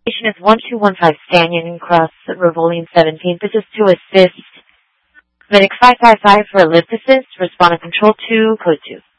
Station is 1215 Stanton Cross, Revoline 17. This is to assist. Medic 555 for ellipsis. Respond to Control 2, Code 2.